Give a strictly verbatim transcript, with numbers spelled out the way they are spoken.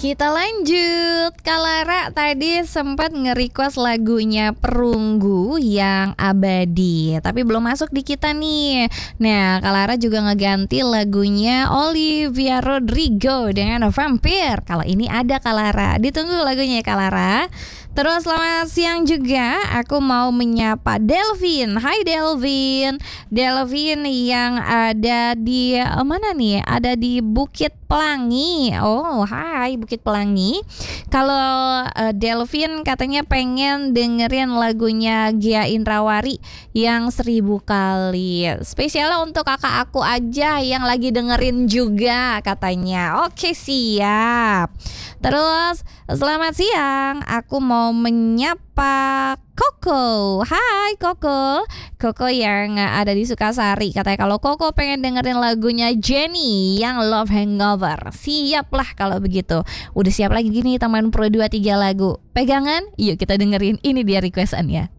Kita lanjut. Kak Lara tadi sempat nge-request lagunya Perunggu yang Abadi, tapi belum masuk di kita nih. Nah, Kak Lara juga ngeganti lagunya Olivia Rodrigo dengan Vampire. Kalau ini ada Kak Lara, ditunggu lagunya ya Kak Lara. Terus selamat siang juga, aku mau menyapa Delvin. Hai Delvin. Delvin yang ada di eh, mana nih? Ada di Bukit Pelangi. Oh, hai Bukit Pelangi. Kalau eh, Delvin katanya pengen dengerin lagunya Gia Indrawari yang seribu kali. Spesialnya untuk kakak aku aja yang lagi dengerin juga katanya. Oke, siap. Terus selamat siang, aku mau menyapa Koko. Hai Koko. Koko yang ada di Sukasari. Katanya kalau Koko pengen dengerin lagunya Jenny yang Love Hangover. Siap lah kalau begitu. Udah siap lagi gini teman Pro dua tiga lagu. Pegangan? Yuk kita dengerin, ini dia requestannya.